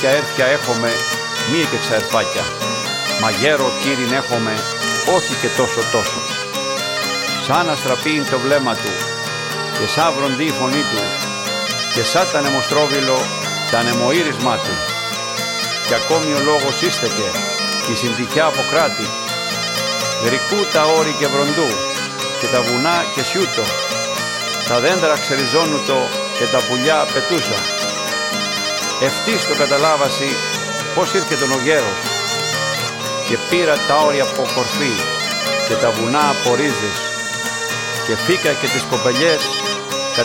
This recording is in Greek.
Κι αέρθια έχομαι, μία και ξαερφάκια, μα γέρο κύριν έχομαι, όχι και τόσο. Σαν αστραπήν το βλέμμα του, και σαν βροντή η φωνή του, και σαν τα νεμοστρόβιλο, τα νεμοήρισμά του. Κι ακόμη ο λόγος ίστεκε, κι η συντυχιά αποκράτη, γρικού τα όρη και βροντού, και τα βουνά και σιούτο, τα δέντρα ξεριζώνουτο και τα πουλιά πετούσα. Ευτής το καταλάβαση πως ήρθε ο γέρος, και πήρα τα όρια από κορφή και τα βουνά από ρίζες, και φύκα και τις κοπελιές